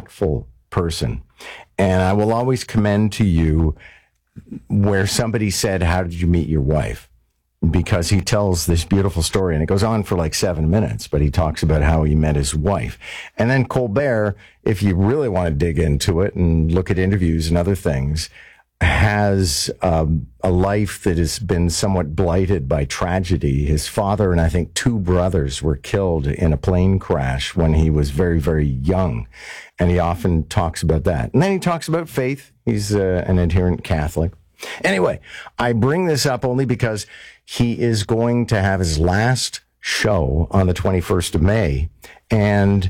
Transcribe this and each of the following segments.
thoughtful person. And I will always commend to you where somebody said, how did you meet your wife? Because he tells this beautiful story, and it goes on for like 7 minutes, but he talks about how he met his wife. And then Colbert, if you really want to dig into it and look at interviews and other things, has a life that has been somewhat blighted by tragedy. His father and I think 2 brothers were killed in a plane crash when he was very, very young. And he often talks about that. And then he talks about faith. He's an adherent Catholic. Anyway, I bring this up only because he is going to have his last show on the 21st of May. And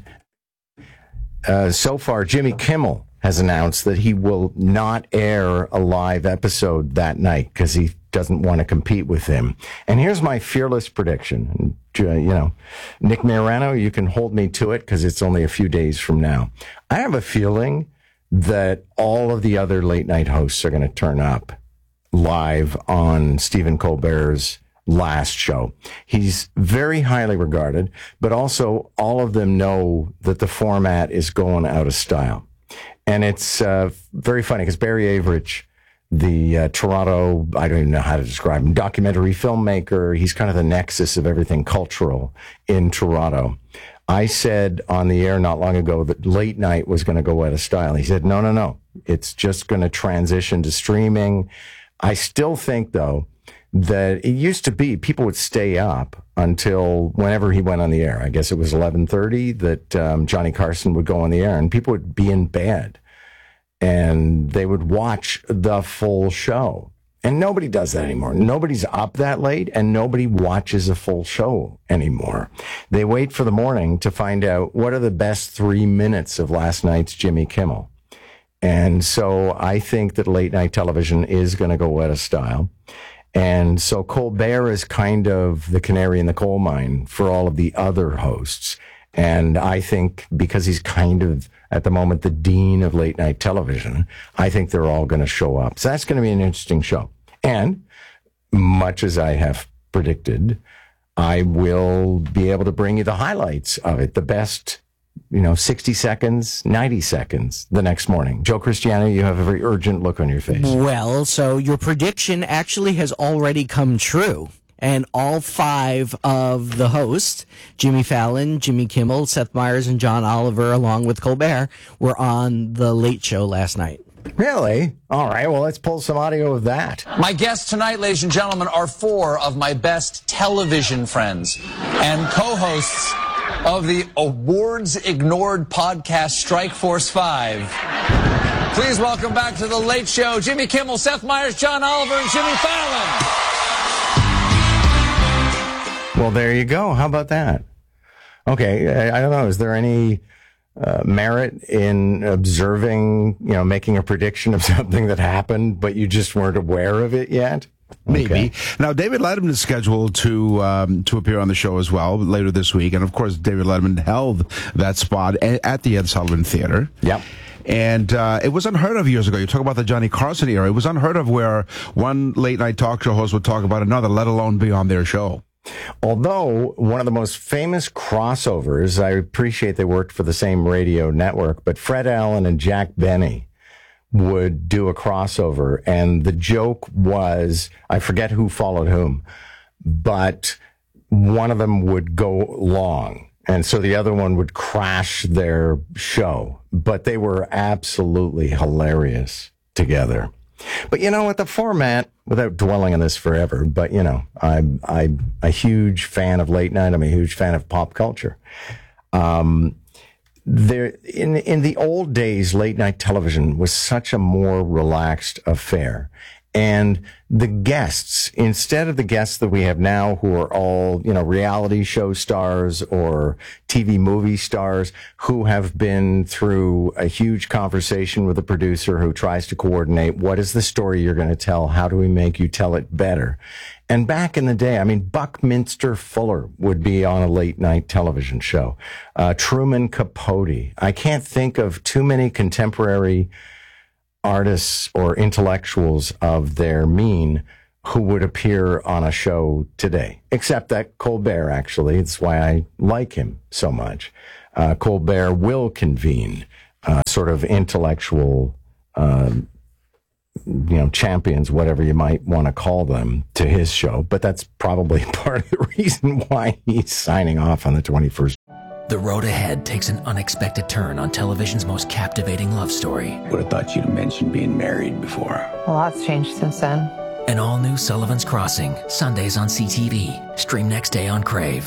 so far, Jimmy Kimmel has announced that he will not air a live episode that night because he doesn't want to compete with him. And here's my fearless prediction. Nick Marano, you can hold me to it because it's only a few days from now. I have a feeling that all of the other late night hosts are going to turn up live on Stephen Colbert's last show. He's very highly regarded, but also all of them know that the format is going out of style. And it's very funny because Barry Average, the Toronto, I don't even know how to describe him, documentary filmmaker, he's kind of the nexus of everything cultural in Toronto. I said on the air not long ago that late night was going to go out of style. He said, no. It's just going to transition to streaming. I still think, though, that it used to be people would stay up until whenever he went on the air. I guess it was 11:30 that Johnny Carson would go on the air, and people would be in bed and they would watch the full show. And nobody does that anymore. Nobody's up that late, and nobody watches a full show anymore. They wait for the morning to find out what are the best 3 minutes of last night's Jimmy Kimmel. And so I think that late night television is going to go out of style. And so Colbert is kind of the canary in the coal mine for all of the other hosts. And I think because he's kind of, at the moment, the dean of late night television, I think they're all going to show up. So that's going to be an interesting show. And much as I have predicted, I will be able to bring you the highlights of it, the best 60 seconds, 90 seconds the next morning. Joe Cristiano, you have a very urgent look on your face. Well, so your prediction actually has already come true. And all 5 of the hosts, Jimmy Fallon, Jimmy Kimmel, Seth Meyers, and John Oliver, along with Colbert, were on The Late Show last night. Really? All right, well, let's pull some audio of that. My guests tonight, ladies and gentlemen, are 4 of my best television friends and co-hosts of the awards-ignored podcast Strike Force 5. Please welcome back to The Late Show, Jimmy Kimmel, Seth Meyers, John Oliver, and Jimmy Fallon. Well, there you go. How about that? Okay, I don't know. Is there any merit in observing, making a prediction of something that happened, but you just weren't aware of it yet? Maybe. Okay. Now, David Letterman is scheduled to appear on the show as well later this week. And, of course, David Letterman held that spot at the Ed Sullivan Theater. Yep. And it was unheard of years ago. You talk about the Johnny Carson era. It was unheard of where one late-night talk show host would talk about another, let alone be on their show. Although one of the most famous crossovers, I appreciate they worked for the same radio network, but Fred Allen and Jack Benny would do a crossover. And the joke was, I forget who followed whom, but one of them would go long. And so the other one would crash their show. But they were absolutely hilarious together. But you know what, the format, without dwelling on this forever, but I'm a huge fan of late night. I'm a huge fan of pop culture. There in the old days, late night television was such a more relaxed affair. And the guests, instead of the guests that we have now who are all, reality show stars or TV movie stars who have been through a huge conversation with a producer who tries to coordinate what is the story you're going to tell? How do we make you tell it better? And back in the day, Buckminster Fuller would be on a late night television show. Truman Capote. I can't think of too many contemporary artists or intellectuals of their mean who would appear on a show today, except that Colbert, actually. It's why I like him so much. Colbert will convene sort of intellectual, champions, whatever you might want to call them, to his show. But that's probably part of the reason why he's signing off on the 21st. The road ahead takes an unexpected turn on television's most captivating love story. Would have thought you'd have mentioned being married before. A lot's changed since then. An all-new Sullivan's Crossing, Sundays on CTV. Stream next day on Crave.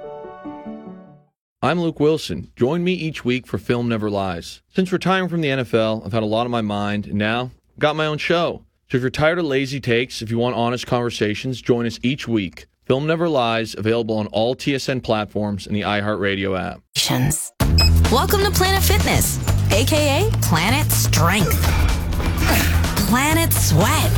I'm Luke Wilson. Join me each week for Film Never Lies. Since retiring from the NFL, I've had a lot on my mind, and now I've got my own show. So if you're tired of lazy takes, if you want honest conversations, join us each week. Film Never Lies, available on all TSN platforms and the iHeartRadio app. Welcome to Planet Fitness, a.k.a. Planet Strength, Planet Sweat,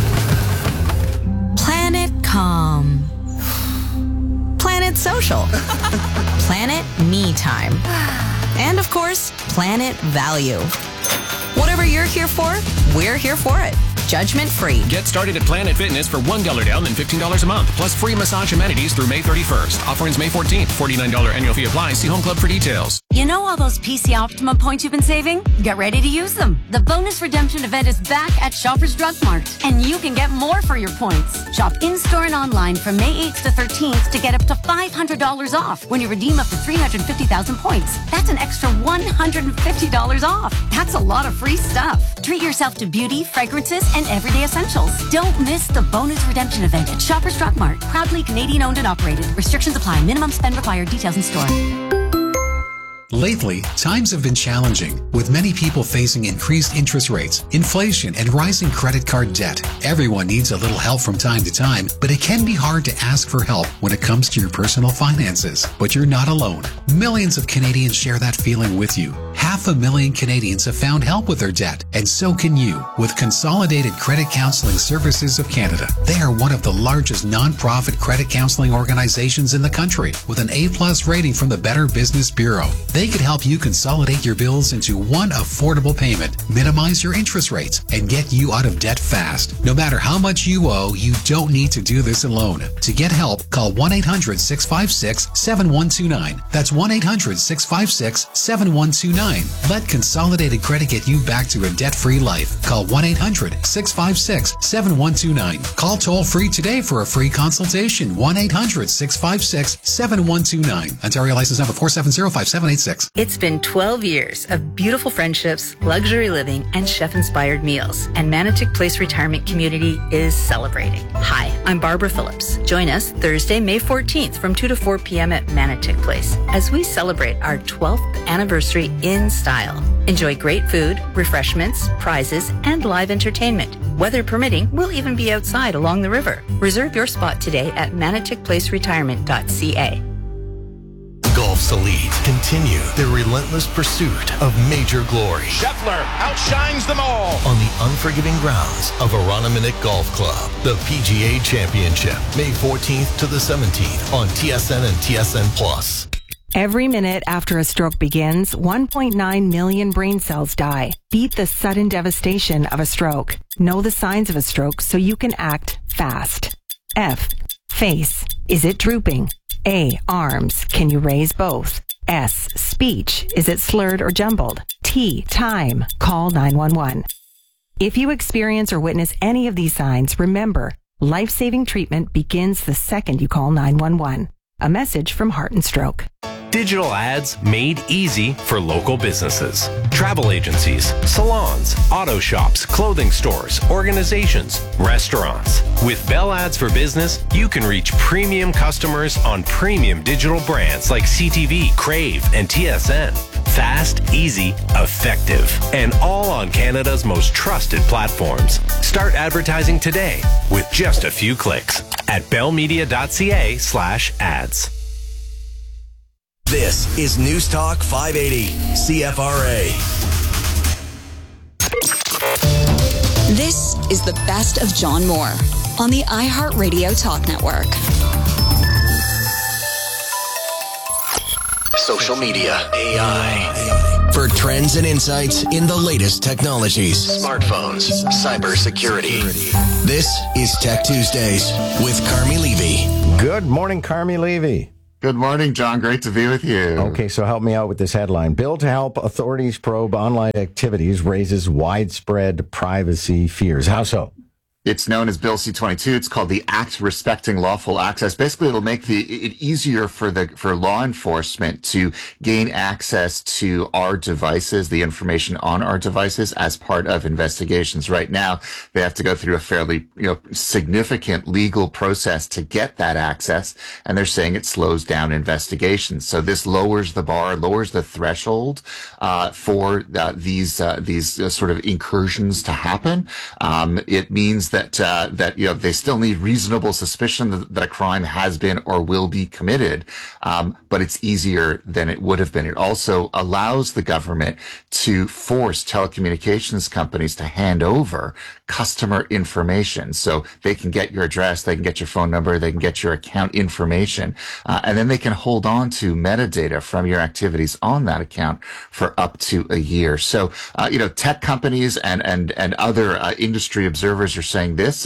Planet Calm, Planet Social, Planet Me Time, and of course, Planet Value. Whatever you're here for, we're here for it. Judgment free. Get started at Planet Fitness for $1 down and $15 a month, plus free massage amenities through May 31st. Offer ends May 14th. $49 annual fee applies. See Home Club for details. You know all those PC Optimum points you've been saving? Get ready to use them. The bonus redemption event is back at Shoppers Drug Mart, and you can get more for your points. Shop in-store and online from May 8th to 13th to get up to $500 off when you redeem up to 350,000 points. That's an extra $150 off. That's a lot of free stuff. Treat yourself to beauty, fragrances, and everyday essentials. Don't miss the bonus redemption event at Shoppers Drug Mart. Proudly Canadian owned and operated. Restrictions apply. Minimum spend required. Details in store. Lately, times have been challenging, with many people facing increased interest rates, inflation, and rising credit card debt. Everyone needs a little help from time to time, but it can be hard to ask for help when it comes to your personal finances. But you're not alone. Millions of Canadians share that feeling with you. 500,000 Canadians have found help with their debt, and so can you with Consolidated Credit Counseling Services of Canada. They are one of the largest non-profit credit counseling organizations in the country, with an A+ rating from the Better Business Bureau. They could help you consolidate your bills into one affordable payment, minimize your interest rates, and get you out of debt fast. No matter how much you owe, you don't need to do this alone. To get help, call 1-800-656-7129. That's 1-800-656-7129. Let Consolidated Credit get you back to a debt-free life. Call 1-800-656-7129. Call toll-free today for a free consultation. 1-800-656-7129. Ontario license number 4705786. It's been 12 years of beautiful friendships, luxury living, and chef-inspired meals, and Manotick Place Retirement Community is celebrating. Hi, I'm Barbara Phillips. Join us Thursday, May 14th from 2 to 4 p.m. at Manotick Place as we celebrate our 12th anniversary in style. Enjoy great food, refreshments, prizes, and live entertainment. Weather permitting, we'll even be outside along the river. Reserve your spot today at manotickplaceretirement.ca. Golf's elite continue their relentless pursuit of major glory. Scheffler outshines them all on the unforgiving grounds of Aroniminick Golf Club. The PGA Championship, May 14th to the 17th on TSN and TSN Plus. Every minute after a stroke begins, 1.9 million brain cells die. Beat the sudden devastation of a stroke. Know the signs of a stroke so you can act fast. F. Face. Is it drooping? A. Arms. Can you raise both? S. Speech. Is it slurred or jumbled? T. Time. Call 911. If you experience or witness any of these signs, remember, life-saving treatment begins the second you call 911. A message from Heart and Stroke. Digital ads made easy for local businesses. Travel agencies, salons, auto shops, clothing stores, organizations, restaurants. With Bell Ads for Business, you can reach premium customers on premium digital brands like CTV, Crave, and TSN. Fast, easy, effective, and all on Canada's most trusted platforms. Start advertising today with just a few clicks at bellmedia.ca/ads. This is News Talk 580, CFRA. This is the best of John Moore on the iHeartRadio Talk Network. Social media, AI. For trends and insights in the latest technologies, smartphones, cybersecurity. This is Tech Tuesdays with Carmi Levy. Good morning, Carmi Levy. Good morning, John. Great to be with you. Okay, so help me out with this headline. Bill to help authorities probe online activities raises widespread privacy fears. How so? It's known as Bill C-22. It's called the Act Respecting Lawful Access. Basically, it'll make it easier for law enforcement to gain access to our devices, the information on our devices, as part of investigations. Right now, they have to go through a fairly, significant legal process to get that access, and they're saying it slows down investigations. So this lowers the bar, lowers the threshold for these sort of incursions to happen. It means that they still need reasonable suspicion that a crime has been or will be committed, but it's easier than it would have been. It also allows the government to force telecommunications companies to hand over customer information, so they can get your address, they can get your phone number, they can get your account information, and then they can hold on to metadata from your activities on that account for up to a year. So, tech companies and other industry observers are saying it's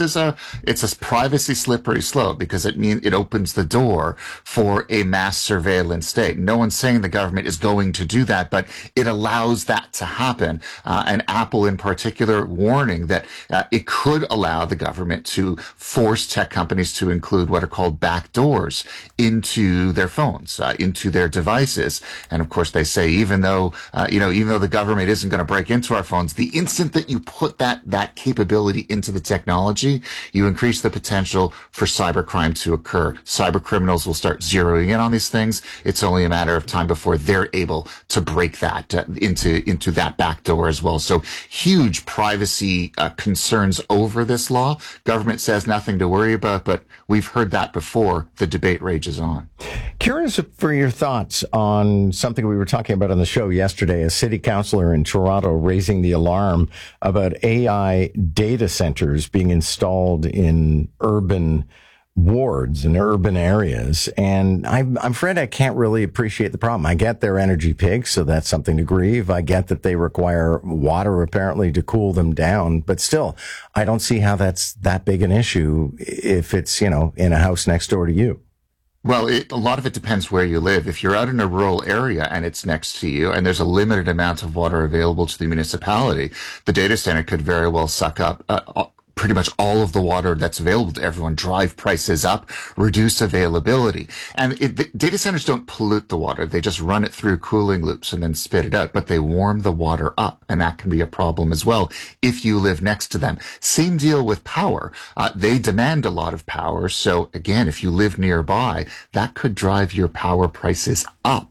a privacy slippery slope, because it opens the door for a mass surveillance state. No one's saying the government is going to do that, but it allows that to happen. And Apple in particular warning that it could allow the government to force tech companies to include what are called backdoors into their phones, into their devices. And of course, they say even though the government isn't going to break into our phones, the instant that you put that capability into the technology, you increase the potential for cybercrime to occur. Cyber criminals will start zeroing in on these things. It's only a matter of time before they're able to break that into that backdoor as well. So huge privacy concerns over this law. Government says nothing to worry about, but we've heard that before. The debate rages on. Curious for your thoughts on something we were talking about on the show yesterday. A city councillor in Toronto raising the alarm about AI data centers being installed in urban wards in urban areas. And I'm afraid I can't really appreciate the problem. I get they're energy pigs, so that's something to grieve. I get that they require water apparently to cool them down, but still, I don't see how that's that big an issue if it's, in a house next door to you. Well, a lot of it depends where you live. If you're out in a rural area and it's next to you and there's a limited amount of water available to the municipality, the data center could very well suck up pretty much all of the water that's available to everyone, drive prices up, reduce availability. And the data centers don't pollute the water. They just run it through cooling loops and then spit it out, but they warm the water up. And that can be a problem as well if you live next to them. Same deal with power. They demand a lot of power. So again, if you live nearby, that could drive your power prices up,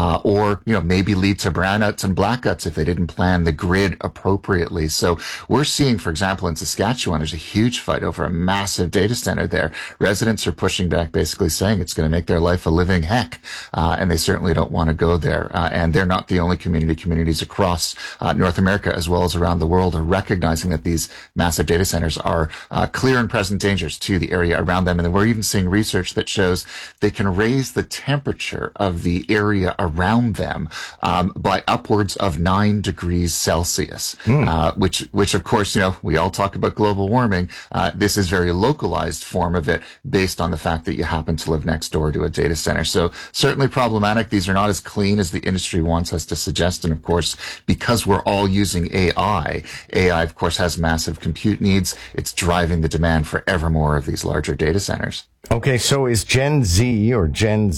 or, maybe lead to brownouts and blackouts if they didn't plan the grid appropriately. So we're seeing, for example, in Saskatchewan, there's a huge fight over a massive data center there. Residents are pushing back, basically saying it's going to make their life a living heck, and they certainly don't want to go there. And they're not the only communities across North America as well as around the world are recognizing that these massive data centers are clear and present dangers to the area around them. And then we're even seeing research that shows they can raise the temperature of the area around them by upwards of 9 degrees Celsius, which of course, we all talk about global warming. This is very localized form of it based on the fact that you happen to live next door to a data center. So certainly problematic. These are not as clean as the industry wants us to suggest. And of course, because we're all using AI of course has massive compute needs. It's driving the demand for ever more of these larger data centers. Okay, so is Gen Z or Gen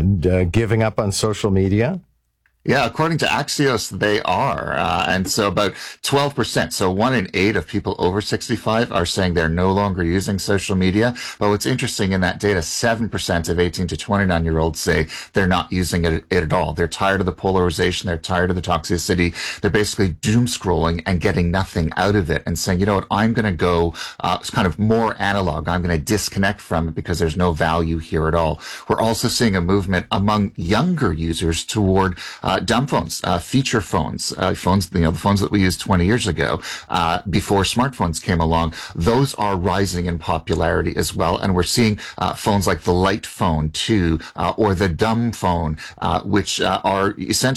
Z giving up on social media? Yeah, according to Axios, they are. And so about 12%, so 1 in 8 of people over 65 are saying they're no longer using social media. But what's interesting in that data, 7% of 18 to 29-year-olds say they're not using it at all. They're tired of the polarization. They're tired of the toxicity. They're basically doom scrolling and getting nothing out of it and saying, I'm going to go kind of more analog. I'm going to disconnect from it because there's no value here at all. We're also seeing a movement among younger users toward dumb phones, feature phones, the phones that we used 20 years ago, before smartphones came along. Those are rising in popularity as well. And we're seeing phones like the Light Phone 2, or the dumb phone, which are essentially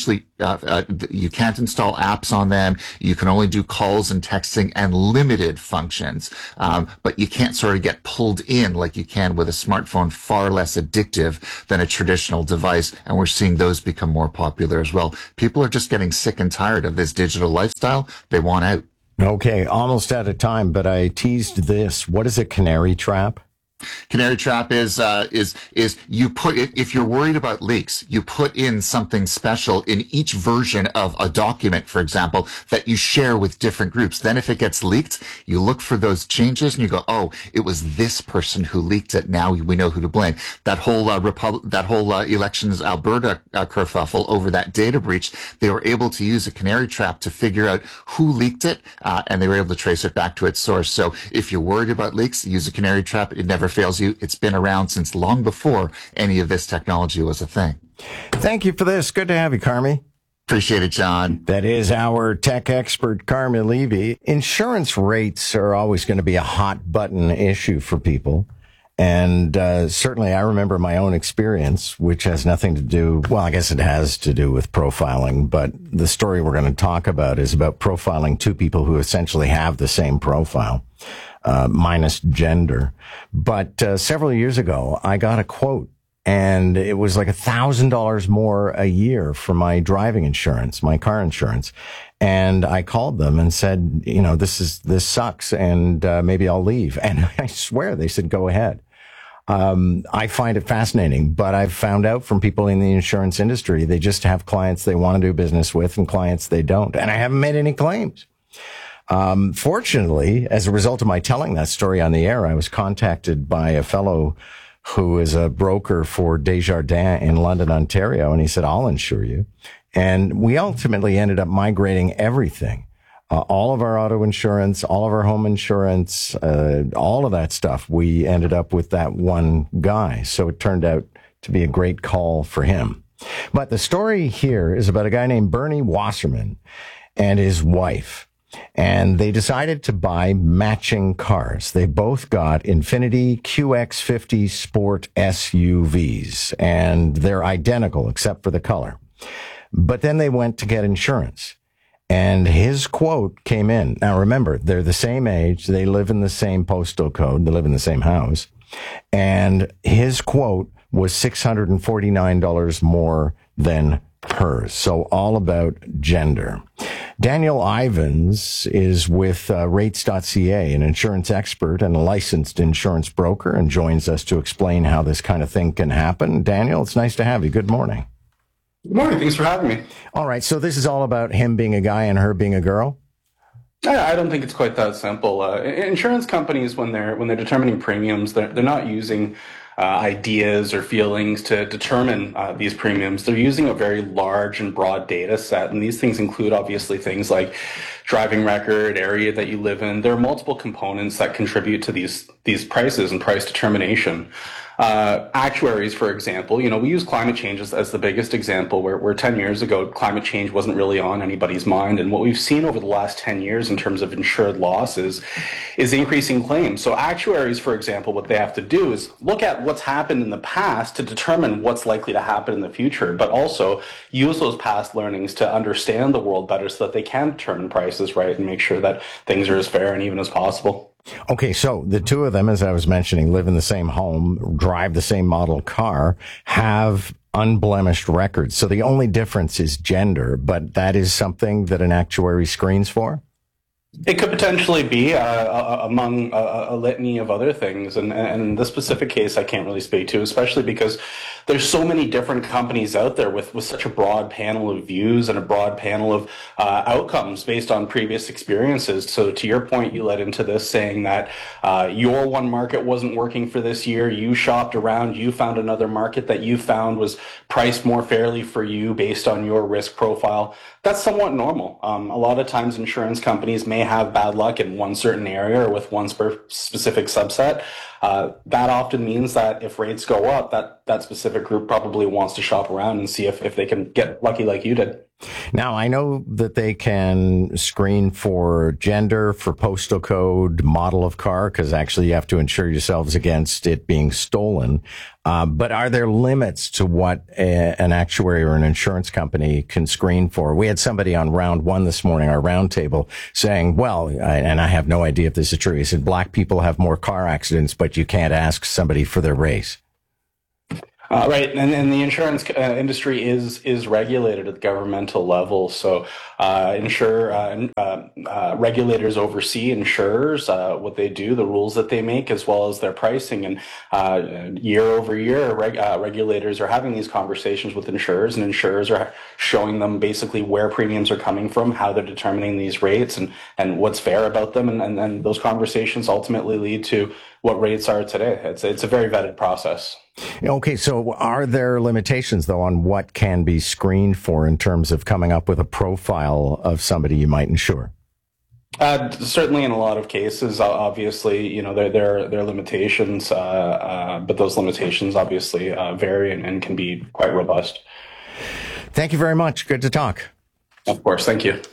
you can't install apps on them. You can only do calls and texting and limited functions. But you can't sort of get pulled in like you can with a smartphone, far less addictive than a traditional device. And we're seeing those become more popular as well. People are just getting sick and tired of this digital lifestyle. They want out. Okay, almost out of time, but I teased this. What is a canary trap? Canary trap is you put it, if you're worried about leaks, you put in something special in each version of a document, for example, that you share with different groups. Then if it gets leaked, you look for those changes and you go, oh, it was this person who leaked it. Now we know who to blame. That whole elections Alberta kerfuffle over that data breach, they were able to use a canary trap to figure out who leaked it, and they were able to trace it back to its source. So if you're worried about leaks, use a canary trap. It never fails you. It's been around since long before any of this technology was a thing. Thank you for this. Good to have you, Carmi. Appreciate it, John. That is our tech expert, Carmi Levy. Insurance rates are always going to be a hot button issue for people. And certainly I remember my own experience, which has nothing to do, well, I guess it has to do with profiling, but the story we're going to talk about is about profiling two people who essentially have the same profile, minus gender. But several years ago, I got a quote, and it was like $1,000 more a year for my driving insurance, my car insurance. And I called them and said, you know, this sucks, and maybe I'll leave. And I swear they said, go ahead. I find it fascinating, but I've found out from people in the insurance industry, they just have clients they want to do business with and clients they don't. And I haven't made any claims. Fortunately, as a result of my telling that story on the air, I was contacted by a fellow who is a broker for Desjardins in London, Ontario. And he said, I'll insure you. And we ultimately ended up migrating everything, all of our auto insurance, all of our home insurance, all of that stuff. We ended up with that one guy. So it turned out to be a great call for him. But the story here is about a guy named Bernie Wasserman and his wife. And they decided to buy matching cars. They both got Infiniti QX50 Sport SUVs, and they're identical except for the color. But then they went to get insurance, and his quote came in. Now, remember, they're the same age. They live in the same postal code. They live in the same house. And his quote was $649 more than hers. So all about gender. Daniel Ivins is with rates.ca, an insurance expert and a licensed insurance broker, and joins us to explain how this kind of thing can happen. Daniel, it's nice to have you. Good morning. Good morning. Thanks for having me. All right. So this is all about him being a guy and her being a girl? I don't think it's quite that simple. Insurance companies, when they're determining premiums, they're not using ideas or feelings to determine these premiums. They're using a very large and broad data set, and these things include obviously things like driving record, area that you live in. There are multiple components that contribute to these prices and price determination. Actuaries, for example, we use climate change as the biggest example where 10 years ago, climate change wasn't really on anybody's mind. And what we've seen over the last 10 years in terms of insured losses is increasing claims. So actuaries, for example, what they have to do is look at what's happened in the past to determine what's likely to happen in the future, but also use those past learnings to understand the world better so that they can determine prices right and make sure that things are as fair and even as possible. Okay, so the two of them, as I was mentioning, live in the same home, drive the same model car, have unblemished records. So the only difference is gender, but that is something that an actuary screens for? It could potentially be among a litany of other things. And in this specific case, I can't really speak to, especially because there's so many different companies out there with such a broad panel of views and a broad panel of outcomes based on previous experiences. So to your point, you led into this saying that your one market wasn't working for this year. You shopped around. You found another market that you found was priced more fairly for you based on your risk profile. That's somewhat normal. A lot of times insurance companies may have bad luck in one certain area or with one specific subset. That often means that if rates go up, that specific group probably wants to shop around and see if they can get lucky like you did. Now, I know that they can screen for gender, for postal code, model of car, because actually you have to insure yourselves against it being stolen. But are there limits to what an actuary or an insurance company can screen for? We had somebody on round one this morning, our roundtable, saying, well, and I have no idea if this is true. He said, black people have more car accidents, but you can't ask somebody for their race. Right, and the insurance industry is regulated at the governmental level. So, regulators oversee insurers, what they do, the rules that they make, as well as their pricing. And year over year, regulators are having these conversations with insurers, and insurers are showing them basically where premiums are coming from, how they're determining these rates, and what's fair about them. And then those conversations ultimately lead to what rates are today. It's a very vetted process. Okay, so are there limitations, though, on what can be screened for in terms of coming up with a profile of somebody you might insure? Certainly in a lot of cases, obviously, there are limitations, but those limitations obviously vary and can be quite robust. Thank you very much. Good to talk. Of course. Thank you.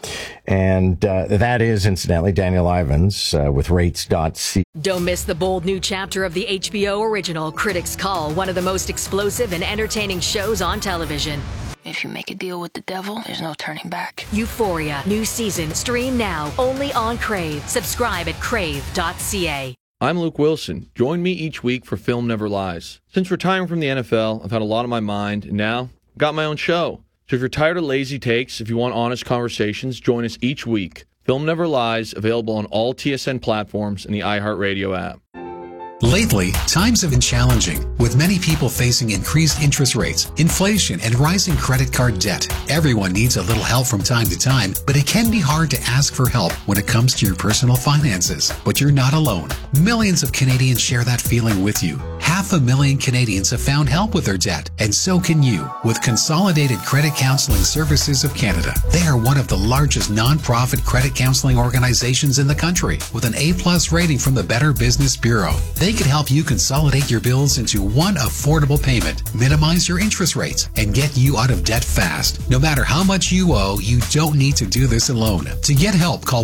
And that is, incidentally, Daniel Ivans with rates.ca. Don't miss the bold new chapter of the HBO original Critics Call, one of the most explosive and entertaining shows on television. If you make a deal with the devil, there's no turning back. Euphoria, new season, stream now, only on Crave. Subscribe at crave.ca. I'm Luke Wilson. Join me each week for Film Never Lies. Since retiring from the NFL, I've had a lot on my mind, and now I've got my own show. So if you're tired of lazy takes, if you want honest conversations, join us each week. Film Never Lies, available on all TSN platforms and the iHeartRadio app. Lately, times have been challenging, with many people facing increased interest rates, inflation, and rising credit card debt. Everyone needs a little help from time to time, but it can be hard to ask for help when it comes to your personal finances. But you're not alone. Millions of Canadians share that feeling with you. 500,000 Canadians have found help with their debt, and so can you with Consolidated Credit Counseling Services of Canada. They are one of the largest non-profit credit counseling organizations in the country, with an A+ rating from the Better Business Bureau. They can help you consolidate your bills into one affordable payment, minimize your interest rates, and get you out of debt fast. No matter how much you owe, you don't need to do this alone. To get help, call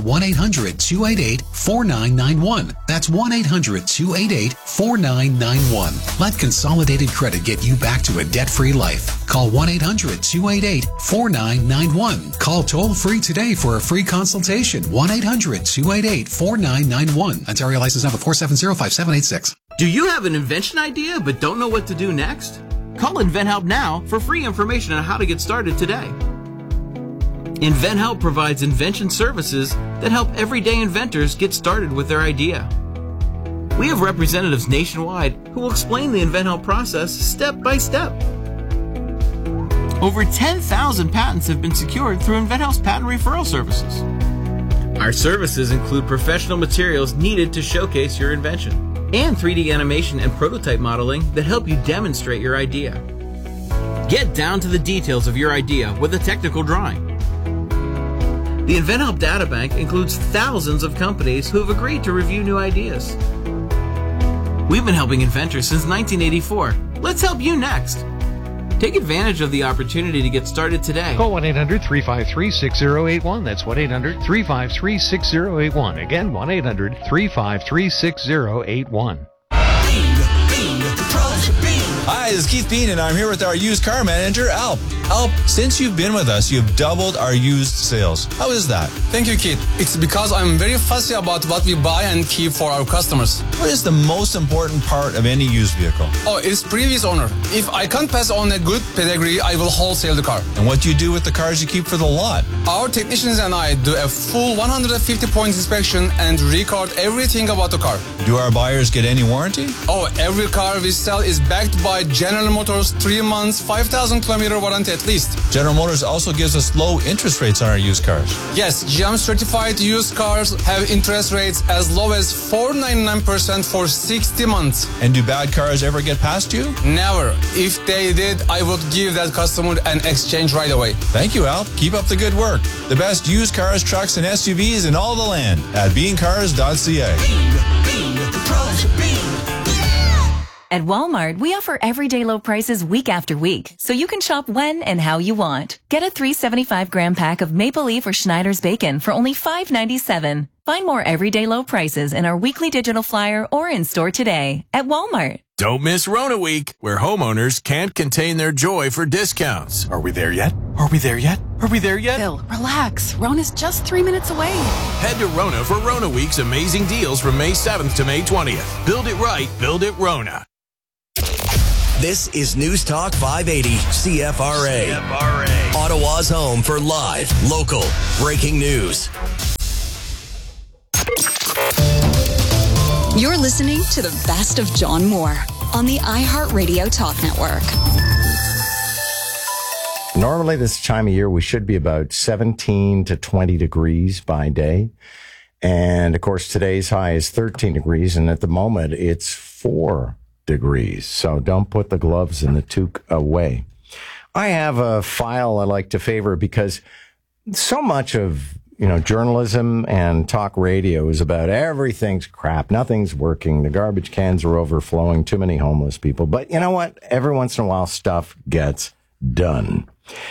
1-800-288-4991. That's 1-800-288-4991. Let Consolidated Credit get you back to a debt-free life. Call 1-800-288-4991. Call toll-free today for a free consultation. 1-800-288-4991. Ontario license number 4705786. Do you have an invention idea but don't know what to do next? Call InventHelp now for free information on how to get started today. InventHelp provides invention services that help everyday inventors get started with their idea. We have representatives nationwide who will explain the InventHelp process step by step. Over 10,000 patents have been secured through InventHelp's patent referral services. Our services include professional materials needed to showcase your invention, and 3D animation and prototype modeling that help you demonstrate your idea. Get down to the details of your idea with a technical drawing. The InventHelp Databank includes thousands of companies who have agreed to review new ideas. We've been helping inventors since 1984. Let's help you next. Take advantage of the opportunity to get started today. Call 1-800-353-6081. That's 1-800-353-6081. Again, 1-800-353-6081. Hi, this is Keith Bean, and I'm here with our used car manager, Alp. Alp, since you've been with us, you've doubled our used sales. How is that? Thank you, Keith. It's because I'm very fussy about what we buy and keep for our customers. What is the most important part of any used vehicle? Oh, it's previous owner. If I can't pass on a good pedigree, I will wholesale the car. And what do you do with the cars you keep for the lot? Our technicians and I do a full 150-point inspection and record everything about the car. Do our buyers get any warranty? Oh, every car we sell is backed by General Motors 3 months, 5,000 kilometer warranty at least. General Motors also gives us low interest rates on our used cars. Yes, GM certified used cars have interest rates as low as 4.99% for 60 months. And do bad cars ever get past you? Never. If they did, I would give that customer an exchange right away. Thank you, Al. Keep up the good work. The best used cars, trucks, and SUVs in all the land at beancars.ca. At Walmart, we offer everyday low prices week after week, so you can shop when and how you want. Get a 375-gram pack of Maple Leaf or Schneider's bacon for only $5.97. Find more everyday low prices in our weekly digital flyer or in-store today at Walmart. Don't miss Rona Week, where homeowners can't contain their joy for discounts. Are we there yet? Are we there yet? Are we there yet? Bill, relax. Rona's just 3 minutes away. Head to Rona for Rona Week's amazing deals from May 7th to May 20th. Build it right, build it Rona. This is News Talk 580 CFRA. Ottawa's home for live, local, breaking news. You're listening to the best of John Moore on the iHeartRadio Talk Network. Normally this time of year, we should be about 17 to 20 degrees by day. And of course, today's high is 13 degrees. And at the moment, it's 4 degrees. So don't put the gloves and the toque away. I have a file I like to favor because so much of journalism and talk radio is about everything's crap. Nothing's working. The garbage cans are overflowing. Too many homeless people. But you know what? Every once in a while, stuff gets done.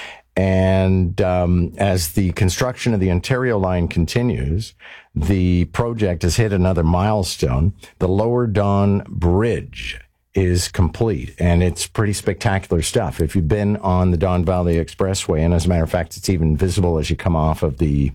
And as the construction of the Ontario line continues, the project has hit another milestone. The Lower Don Bridge is complete, and it's pretty spectacular stuff. If you've been on the Don Valley Expressway, and as a matter of fact, it's even visible as you come off of the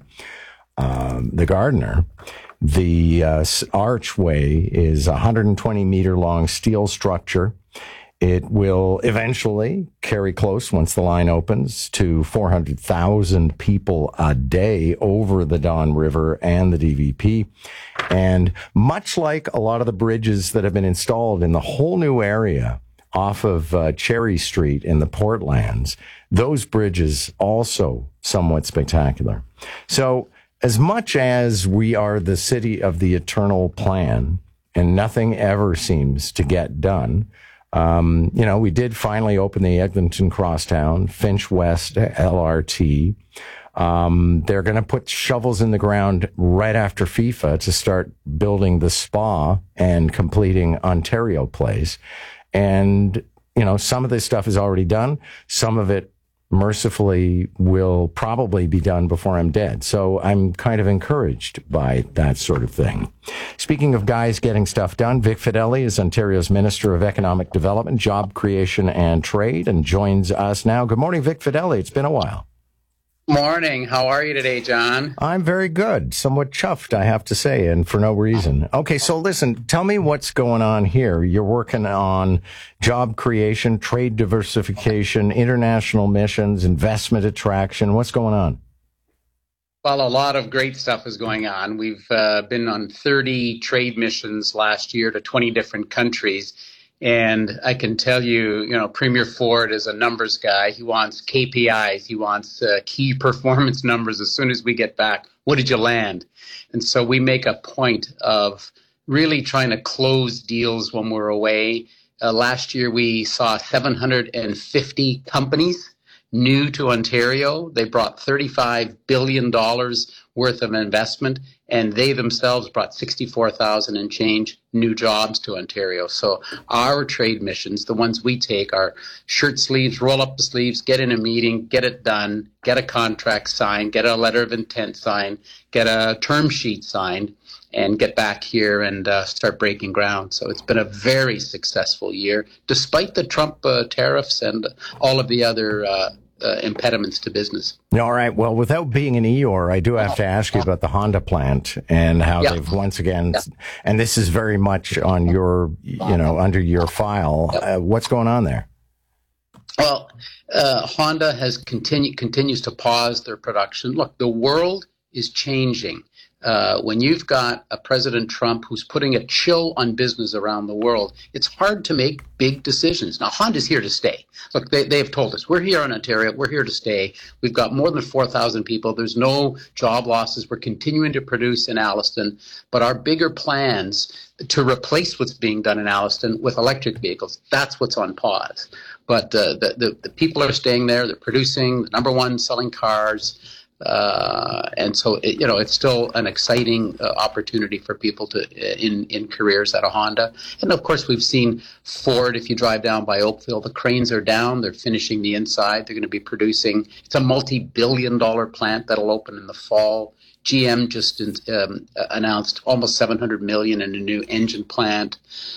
Gardiner, the archway is a 120-meter long steel structure. It will eventually carry close, once the line opens, to 400,000 people a day over the Don River and the DVP. And much like a lot of the bridges that have been installed in the whole new area off of Cherry Street in the Portlands, those bridges also somewhat spectacular. So as much as we are the city of the eternal plan and nothing ever seems to get done, we did finally open the Eglinton Crosstown, Finch West LRT. They're going to put shovels in the ground right after FIFA to start building the spa and completing Ontario Place. And, some of this stuff is already done. Some of it mercifully will probably be done before I'm dead. So I'm kind of encouraged by that sort of thing. Speaking of guys getting stuff done, Vic Fedeli is Ontario's Minister of Economic Development, Job Creation and Trade and joins us now. Good morning, Vic Fedeli. It's been a while. Morning. How are you today, John? I'm very good. Somewhat chuffed, I have to say, and for no reason. Okay, so listen, tell me what's going on here. You're working on job creation, trade diversification, international missions, investment attraction. What's going on? Well, a lot of great stuff is going on. We've been on 30 trade missions last year to 20 different countries. And I can tell you, Premier Ford is a numbers guy. He wants KPIs. He wants key performance numbers as soon as we get back. What did you land? And so we make a point of really trying to close deals when we're away. Last year, we saw 750 companies new to Ontario. They brought $35 billion worth of investment, and they themselves brought 64,000 and change new jobs to Ontario. So our trade missions, the ones we take, are shirt sleeves, roll up the sleeves, get in a meeting, get it done, get a contract signed, get a letter of intent signed, get a term sheet signed, and get back here and start breaking ground. So it's been a very successful year, despite the Trump tariffs and all of the other impediments to business. All right. Well, without being an Eeyore, I do have to ask you about the Honda plant and how they've once again, and this is very much on your, under your file. What's going on there? Well, Honda has continues to pause their production. Look, the world is changing. When you've got a President Trump who's putting a chill on business around the world, it's hard to make big decisions. Now, Honda's here to stay. Look, they have told us, we're here in Ontario, we're here to stay. We've got more than 4,000 people. There's no job losses. We're continuing to produce in Alliston. But our bigger plans to replace what's being done in Alliston with electric vehicles, that's what's on pause. But the people are staying there. They're producing, the number one selling cars. And so, it's still an exciting opportunity for people to in careers at a Honda. And of course, we've seen Ford. If you drive down by Oakville, the cranes are down. They're finishing the inside. They're going to be producing. It's a multi-billion-dollar plant that'll open in the fall. GM just announced almost $700 million in a new engine plant.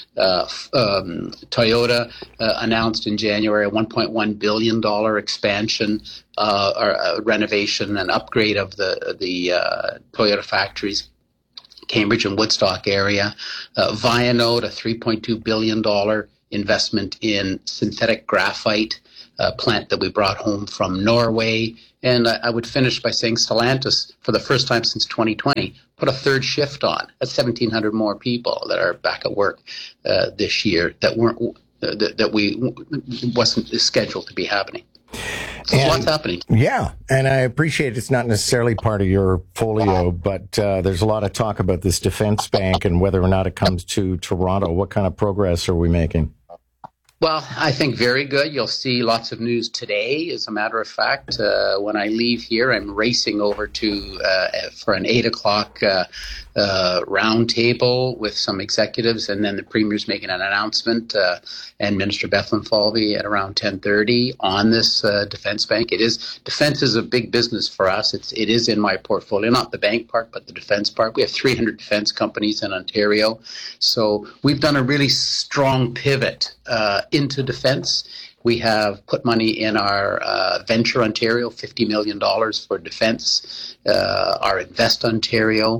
Toyota announced in January a $1.1 billion expansion or renovation and upgrade of the Toyota factories, Cambridge and Woodstock area. Vianode, a $3.2 billion investment in synthetic graphite plant that we brought home from Norway. And I would finish by saying Stellantis, for the first time since 2020, put a third shift on. That's 1,700 more people that are back at work this year that wasn't scheduled to be happening. So what's happening? Yeah, and I appreciate it's not necessarily part of your folio, but there's a lot of talk about this defense bank and whether or not it comes to Toronto. What kind of progress are we making? Well, I think very good. You'll see lots of news today. As a matter of fact, when I leave here, I'm racing over to for an 8 o'clock roundtable with some executives, and then the Premier's making an announcement, and Minister Bethlen Falvey at around 10:30 on this defense bank. Defense is a big business for us. It is in my portfolio, not the bank part, but the defense part. We have 300 defense companies in Ontario, so we've done a really strong pivot into defense. We have put money in our Venture Ontario, $50 million for defense. Our Invest Ontario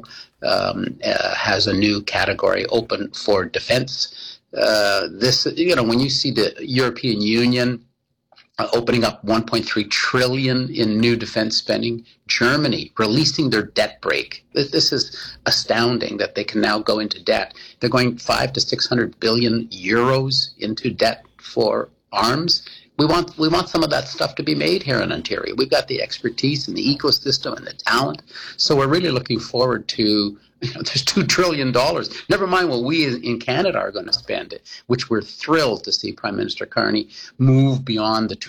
has a new category open for defense. When you see the European Union opening up $1.3 trillion in new defense spending, Germany releasing their debt brake. This is astounding that they can now go into debt. They're going 500 to 600 billion euros into debt for arms. We want some of that stuff to be made here in Ontario. We've got the expertise and the ecosystem and the talent. So we're really looking forward to, there's $2 trillion. Never mind what we in Canada are going to spend it, which we're thrilled to see Prime Minister Carney move to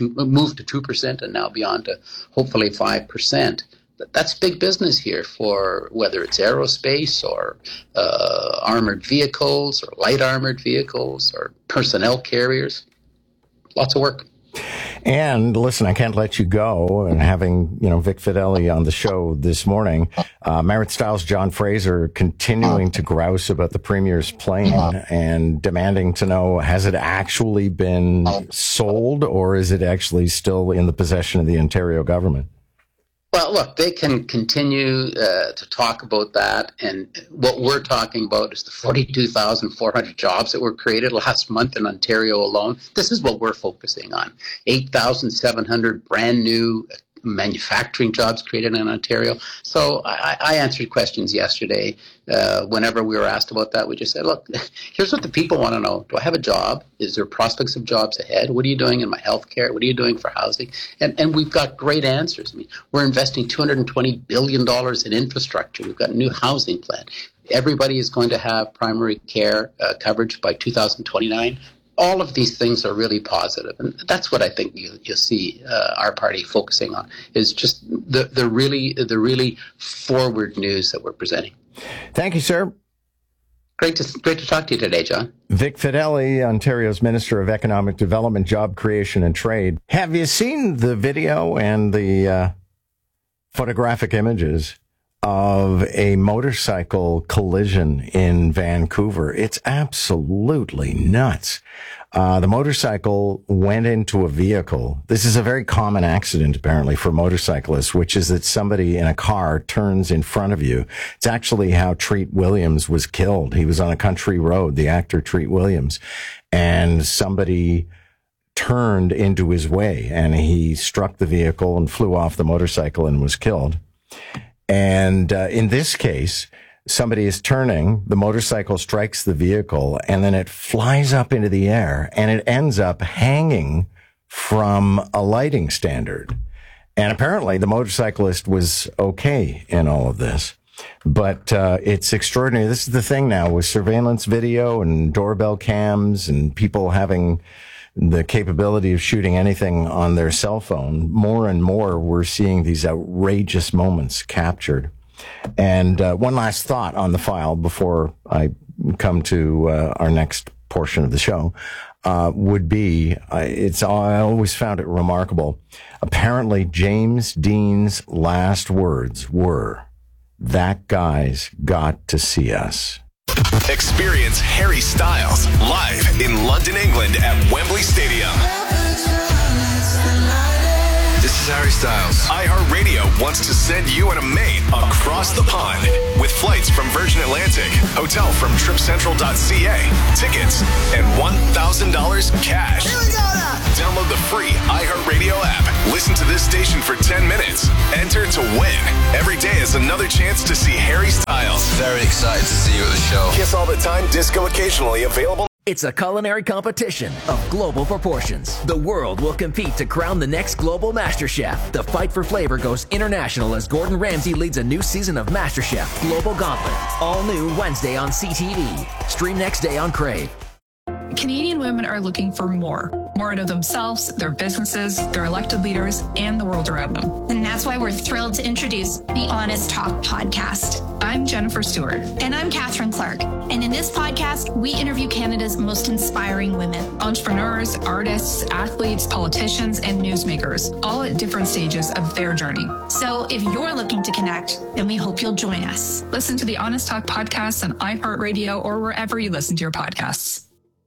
2% and now beyond to hopefully 5%. That's big business here for whether it's aerospace or armored vehicles or light armored vehicles or personnel carriers. Lots of work. And listen, I can't let you go. And having, Vic Fedeli on the show this morning, Marit Stiles, John Fraser continuing to grouse about the Premier's plane and demanding to know, has it actually been sold or is it actually still in the possession of the Ontario government? Well, look, they can continue to talk about that, and what we're talking about is the 42,400 jobs that were created last month in Ontario alone. This is what we're focusing on. 8,700 brand new manufacturing jobs created in Ontario. So I answered questions yesterday. Whenever we were asked about that, we just said, look, here's what the people want to know. Do I have a job? Is there prospects of jobs ahead? What are you doing in my health care? What are you doing for housing? And we've got great answers. I mean, we're investing $220 billion in infrastructure. We've got a new housing plan. Everybody is going to have primary care coverage by 2029. All of these things are really positive, and that's what I think you'll see our party focusing on, is just the really forward news that we're presenting. Thank you, sir. Great to talk to you today, John. Vic Fedeli, Ontario's Minister of Economic Development, Job Creation and Trade. Have you seen the video and the photographic images of a motorcycle collision in Vancouver? It's absolutely nuts. The motorcycle went into a vehicle. This is a very common accident, apparently, for motorcyclists, which is that somebody in a car turns in front of you. It's actually how Treat Williams was killed. He was on a country road, the actor Treat Williams, and somebody turned into his way, and he struck the vehicle and flew off the motorcycle and was killed. And in this case, somebody is turning, the motorcycle strikes the vehicle, and then it flies up into the air, and it ends up hanging from a lighting standard. And apparently the motorcyclist was okay in all of this. But it's extraordinary. This is the thing now with surveillance video and doorbell cams and people having the capability of shooting anything on their cell phone, more and more we're seeing these outrageous moments captured. And one last thought on the file before I come to our next portion of the show would be, I always found it remarkable. Apparently, James Dean's last words were, "That guy's got to see us." Experience Harry Styles live in London, England at Wembley Stadium. This is Harry Styles. iHeartRadio wants to send you and a mate across the pond with flights from Virgin Atlantic, hotel from TripCentral.ca, tickets, and $1,000 cash. Download the free iHeartRadio app. Listen to this station for 10 minutes. Enter to win. Every day is another chance to see Harry Styles. Very excited to see you at the show. Kiss all the time, disco occasionally, available. It's a culinary competition of global proportions. The world will compete to crown the next global MasterChef. The fight for flavor goes international as Gordon Ramsay leads a new season of MasterChef Global Gauntlet. All new Wednesday on CTV. Stream next day on Crave. Canadian women are looking for more out of themselves, their businesses, their elected leaders, and the world around them. And that's why we're thrilled to introduce the Honest Talk podcast. I'm Jennifer Stewart. And I'm Catherine Clark. And in this podcast, we interview Canada's most inspiring women. Entrepreneurs, artists, athletes, politicians, and newsmakers, all at different stages of their journey. So if you're looking to connect, then we hope you'll join us. Listen to the Honest Talk podcast on iHeartRadio or wherever you listen to your podcasts.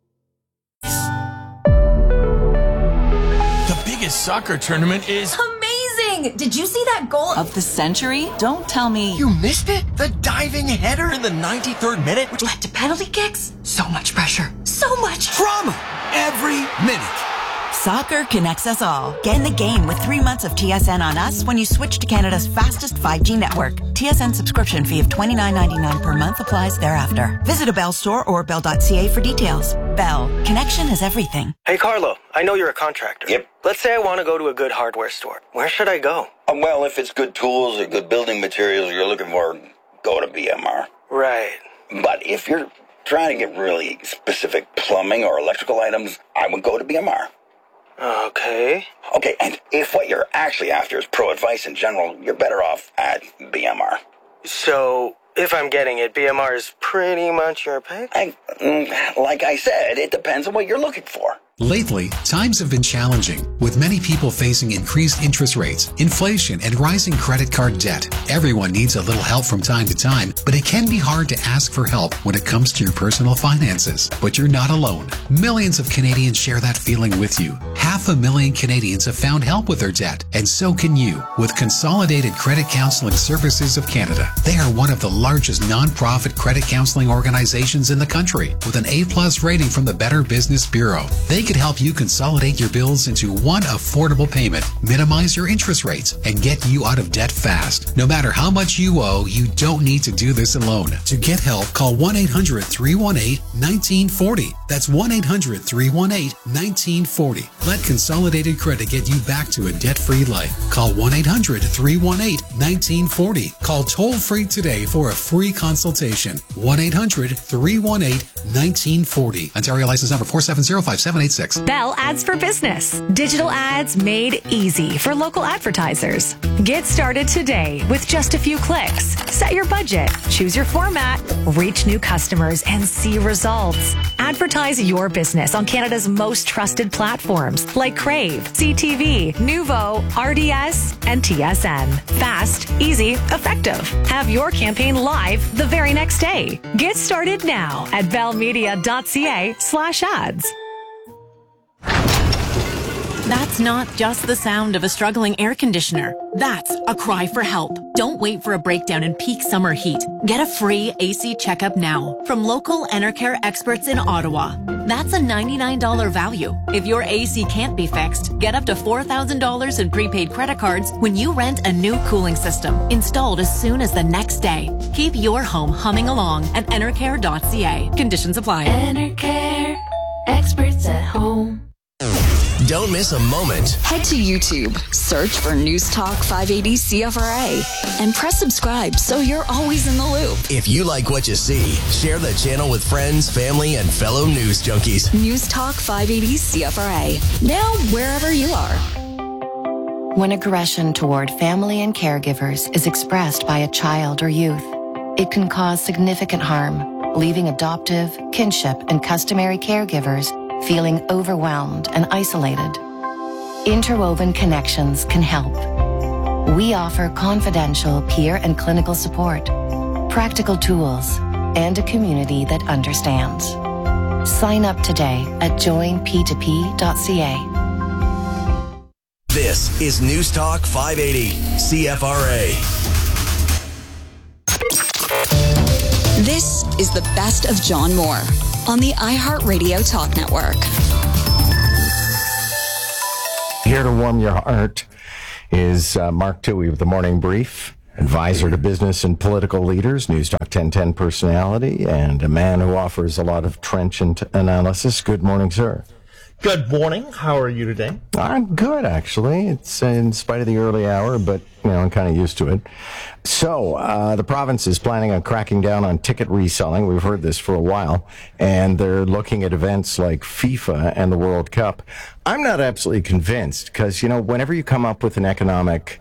The biggest soccer tournament is amazing! Did you see that goal of the century? Don't tell me. You missed it? The diving header in the 93rd minute, which led to penalty kicks? So much pressure. So much drama every minute. Soccer connects us all. Get in the game with 3 months of TSN on us when you switch to Canada's fastest 5G network. TSN subscription fee of $29.99 per month applies thereafter. Visit a Bell store or bell.ca for details. Bell. Connection is everything. Hey, Carlo. I know you're a contractor. Yep. Let's say I want to go to a good hardware store. Where should I go? Well, if it's good tools or good building materials you're looking for, go to BMR. Right. But if you're trying to get really specific plumbing or electrical items, I would go to BMR. Okay. Okay, and if what you're actually after is pro advice in general, you're better off at BMR. So, if I'm getting it, BMR is pretty much your pick? Like I said, it depends on what you're looking for. Lately, times have been challenging, with many people facing increased interest rates, inflation, and rising credit card debt. Everyone needs a little help from time to time, but it can be hard to ask for help when it comes to your personal finances. But you're not alone. Millions of Canadians share that feeling with you. 500,000 Canadians have found help with their debt, and so can you with Consolidated Credit Counseling Services of Canada. They are one of the largest nonprofit credit counseling organizations in the country, with an A+ rating from the Better Business Bureau. They could help you consolidate your bills into one affordable payment, minimize your interest rates, and get you out of debt fast. No matter how much you owe, you don't need to do this alone. To get help, call 1-800-318-1940. That's 1-800-318-1940. Let Consolidated Credit get you back to a debt-free life. Call 1-800-318-1940. Call toll-free today for a free consultation. 1-800-318-1940. Ontario license number 4705786. Bell Ads for Business. Digital ads made easy for local advertisers. Get started today with just a few clicks. Set your budget, choose your format, reach new customers, and see results. Advertise your business on Canada's most trusted platforms like Crave, CTV, Nuvo, RDS, and TSN. Fast, easy, effective. Have your campaign live the very next day. Get started now at bellmedia.ca/ads. That's not just the sound of a struggling air conditioner. That's a cry for help. Don't wait for a breakdown in peak summer heat. Get a free AC checkup now from local Enercare experts in Ottawa. That's a $99 value. If your AC can't be fixed, get up to $4,000 in prepaid credit cards when you rent a new cooling system, installed as soon as the next day. Keep your home humming along at enercare.ca. Conditions apply. Enercare, experts at home. Don't miss a moment. Head to YouTube, search for News Talk 580 CFRA, and press subscribe so you're always in the loop. If you like what you see, share the channel with friends, family, and fellow news junkies. News Talk 580 CFRA. Now, wherever you are. When aggression toward family and caregivers is expressed by a child or youth, it can cause significant harm, leaving adoptive, kinship, and customary caregivers feeling overwhelmed and isolated. Interwoven Connections can help. We offer confidential peer and clinical support, practical tools, and a community that understands. Sign up today at joinp2p.ca. This is News Talk 580 CFRA. This is the best of John Moore on the iHeartRadio Talk Network. Here to warm your heart is Mark Toohey with the Morning Brief, advisor to business and political leaders, News Talk 1010 personality, and a man who offers a lot of trenchant analysis. Good morning, sir. Good morning. How are you today? I'm good, actually. It's in spite of the early hour, but, I'm kind of used to it. So, the province is planning on cracking down on ticket reselling. We've heard this for a while. And they're looking at events like FIFA and the World Cup. I'm not absolutely convinced because, whenever you come up with an economic,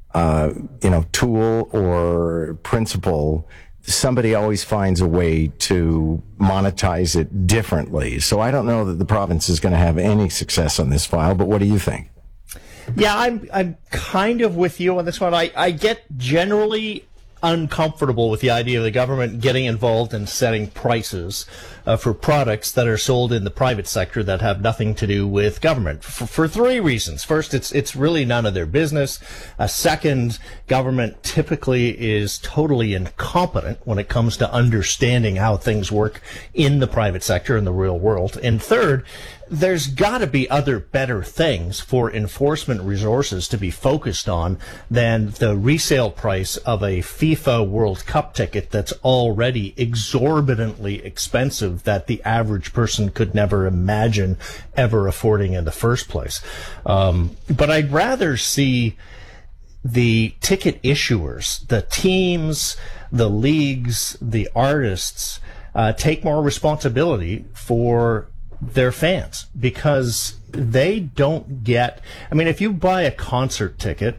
tool or principle, somebody always finds a way to monetize it differently. So I don't know that the province is going to have any success on this file, but what do you think? Yeah, I'm kind of with you on this one. I get generally uncomfortable with the idea of the government getting involved in setting prices for products that are sold in the private sector that have nothing to do with government for three reasons. First, it's really none of their business. Second, government typically is totally incompetent when it comes to understanding how things work in the private sector in the real world. And third, there's got to be other better things for enforcement resources to be focused on than the resale price of a FIFA World Cup ticket that's already exorbitantly expensive that the average person could never imagine ever affording in the first place. But I'd rather see the ticket issuers, the teams, the leagues, the artists, take more responsibility for their fans, because they don't get, if you buy a concert ticket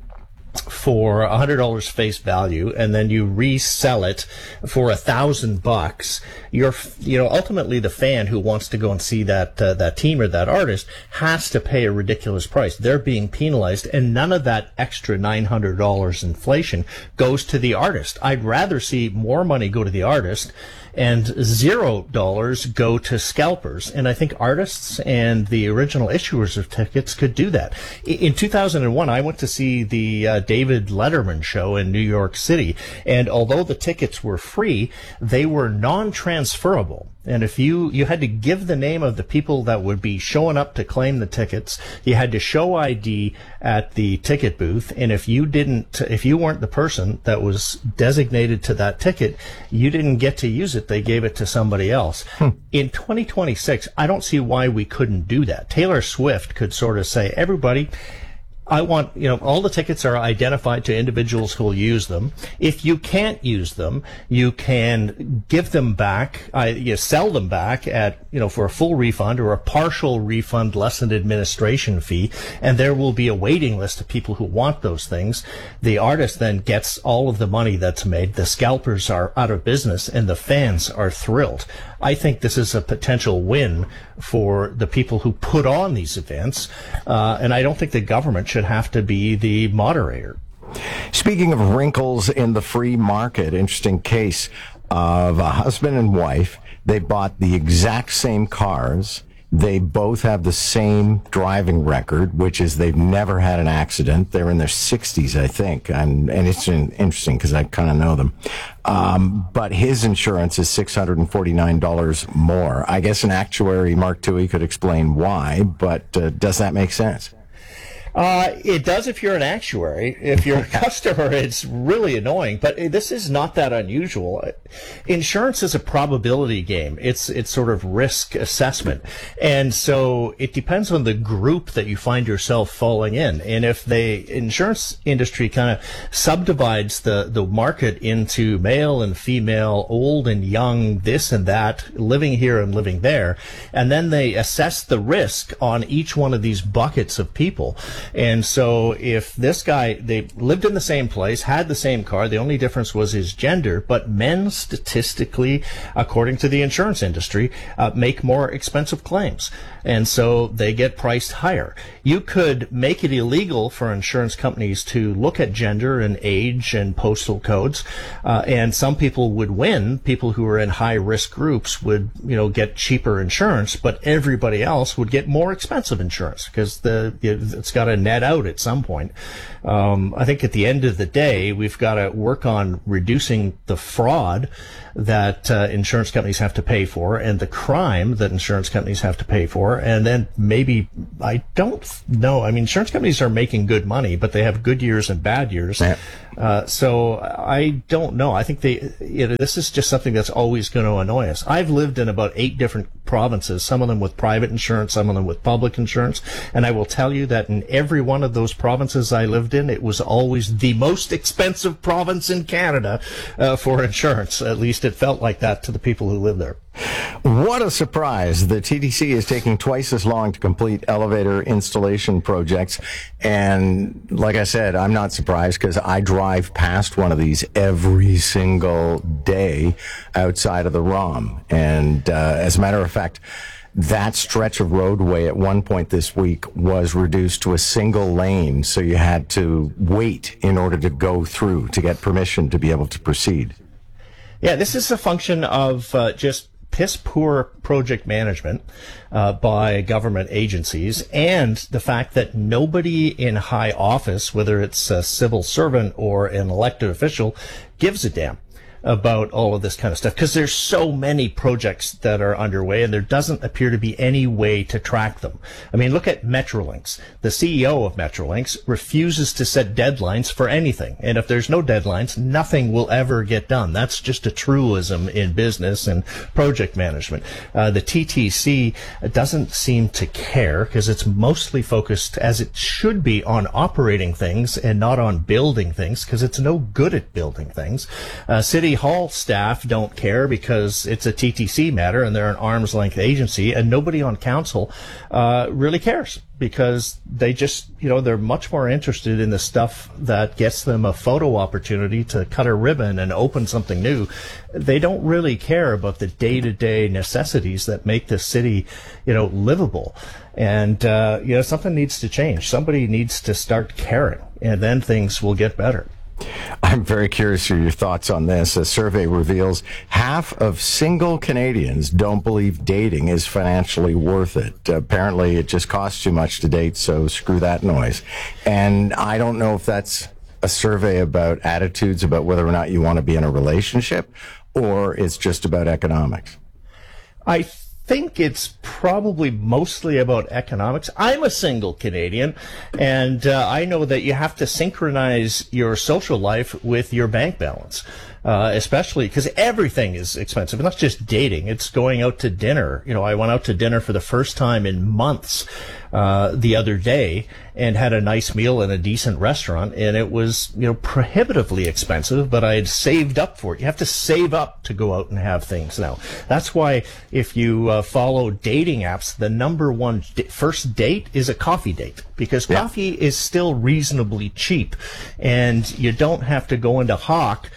for $100 face value and then you resell it for $1,000, you're ultimately the fan who wants to go and see that team or that artist has to pay a ridiculous price. They're being penalized, and none of that extra $900 inflation goes to the artist. I'd rather see more money go to the artist and $0 go to scalpers. And I think artists and the original issuers of tickets could do that. In 2001, I went to see the David Letterman show in New York City. And although the tickets were free, they were non-transferable. And if you had to give the name of the people that would be showing up to claim the tickets, you had to show ID at the ticket booth. And if you weren't the person that was designated to that ticket, you didn't get to use it. They gave it to somebody else. In 2026, I don't see why we couldn't do that. Taylor Swift could sort of say, everybody, I want, all the tickets are identified to individuals who will use them. If you can't use them, you can give them back, sell them back at, for a full refund or a partial refund less an administration fee. And there will be a waiting list of people who want those things. The artist then gets all of the money that's made. The scalpers are out of business and the fans are thrilled. I think this is a potential win for the people who put on these events. And I don't think the government should have to be the moderator. Speaking of wrinkles in the free market, interesting case of a husband and wife. They bought the exact same cars. They both have the same driving record, which is they've never had an accident. They're in their 60s, I think. And it's interesting because I kind of know them. But his insurance is $649 more. I guess an actuary, Mark Toohey, could explain why, but does that make sense? It does if you're an actuary. If you're a customer, it's really annoying. But this is not that unusual. Insurance is a probability game. It's sort of risk assessment. And so it depends on the group that you find yourself falling in. And if the insurance industry kind of subdivides the market into male and female, old and young, this and that, living here and living there, and then they assess the risk on each one of these buckets of people. And so if this guy, they lived in the same place, had the same car, the only difference was his gender, but men statistically, according to the insurance industry, make more expensive claims. And so they get priced higher. You could make it illegal for insurance companies to look at gender and age and postal codes, and some people would win. People who are in high-risk groups would, get cheaper insurance, but everybody else would get more expensive insurance because it's got to net out at some point. I think at the end of the day, we've got to work on reducing the fraud that insurance companies have to pay for and the crime that insurance companies have to pay for. And then maybe, I don't know. I mean, insurance companies are making good money, but they have good years and bad years. Yeah. So I don't know. I think this is just something that's always going to annoy us. I've lived in about 8 different provinces, some of them with private insurance, some of them with public insurance. And I will tell you that in every one of those provinces I lived in, it was always the most expensive province in Canada for insurance. At least it felt like that to the people who live there. What a surprise. The TTC is taking twice as long to complete elevator installation projects. And like I said, I'm not surprised because I drive past one of these every single day outside of the ROM. And as a matter of fact, that stretch of roadway at one point this week was reduced to a single lane. So you had to wait in order to go through to get permission to be able to proceed. Yeah, this is a function of just piss-poor project management by government agencies and the fact that nobody in high office, whether it's a civil servant or an elected official, gives a damn about all of this kind of stuff because there's so many projects that are underway and there doesn't appear to be any way to track them. I mean, look at Metrolinx. The CEO of Metrolinx refuses to set deadlines for anything. And if there's no deadlines, nothing will ever get done. That's just a truism in business and project management. The TTC doesn't seem to care because it's mostly focused, as it should be, on operating things and not on building things because it's no good at building things. City Hall staff don't care because it's a TTC matter and they're an arm's length agency, and nobody on council really cares because they just, they're much more interested in the stuff that gets them a photo opportunity to cut a ribbon and open something new. They don't really care about the day-to-day necessities that make the city, livable. And, something needs to change. Somebody needs to start caring, and then things will get better. I'm very curious for your thoughts on this. A survey reveals half of single Canadians don't believe dating is financially worth it. Apparently, it just costs too much to date, so screw that noise. And I don't know if that's a survey about attitudes about whether or not you want to be in a relationship, or it's just about economics. I think it's probably mostly about economics. I'm a single Canadian, and I know that you have to synchronize your social life with your bank balance, especially because everything is expensive. It's not just dating. It's going out to dinner. I went out to dinner for the first time in months the other day and had a nice meal in a decent restaurant, and it was, prohibitively expensive, but I had saved up for it. You have to save up to go out and have things now. That's why if you follow dating apps, the number one first date is a coffee date, because coffee is still reasonably cheap, and you don't have to go into Hawk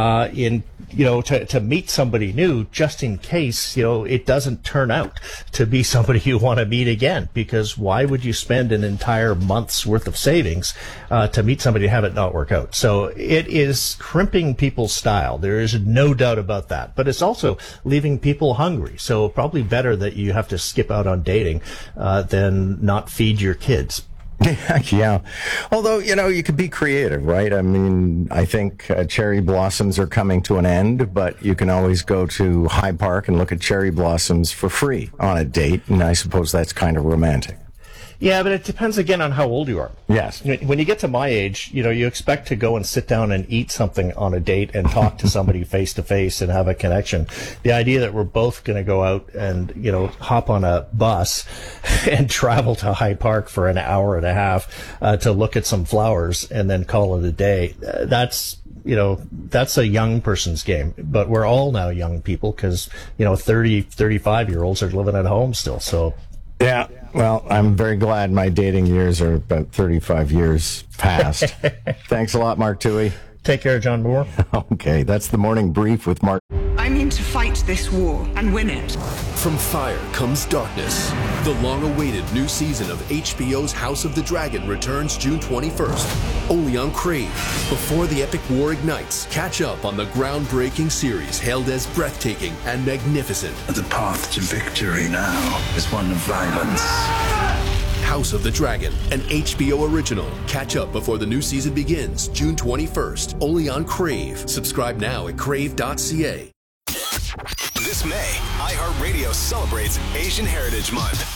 to meet somebody new, just in case, it doesn't turn out to be somebody you want to meet again. Because why would you spend an entire month's worth of savings to meet somebody and have it not work out? So it is crimping people's style. There is no doubt about that. But it's also leaving people hungry. So probably better that you have to skip out on dating than not feed your kids. Yeah. Although, you could be creative, right? I mean, I think cherry blossoms are coming to an end, but you can always go to High Park and look at cherry blossoms for free on a date, and I suppose that's kind of romantic. Yeah, but it depends again on how old you are. Yes. When you get to my age, you expect to go and sit down and eat something on a date and talk to somebody face to face and have a connection. The idea that we're both going to go out and, hop on a bus and travel to High Park for an hour and a half to look at some flowers and then call it a day, that's a young person's game. But we're all now young people because, 30, 35-year-olds are living at home still. So, yeah. Well, I'm very glad my dating years are about 35 years past. Thanks a lot, Mark Toohey. Take care, John Moore. Okay, that's the morning brief with Mark. I mean to fight this war and win it. From fire comes darkness. The long-awaited new season of HBO's House of the Dragon returns June 21st, only on Crave. Before the epic war ignites, catch up on the groundbreaking series hailed as breathtaking and magnificent. The path to victory now is one of violence. House of the Dragon, an HBO original. Catch up before the new season begins, June 21st, only on Crave. Subscribe now at crave.ca. This May, iHeartRadio celebrates Asian Heritage Month.